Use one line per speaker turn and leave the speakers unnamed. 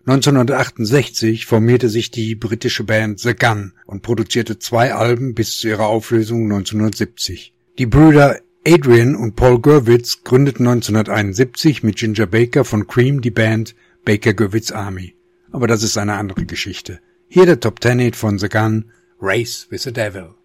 1968 formierte sich die britische Band The Gun und produzierte 2 Alben bis zu ihrer Auflösung 1970. Die Brüder Adrian und Paul Gurwitz gründeten 1971 mit Ginger Baker von Cream die Band Baker Gurwitz Army. Aber das ist eine andere Geschichte. Hier der Top 10 Hit von The Gun, Race with the Devil.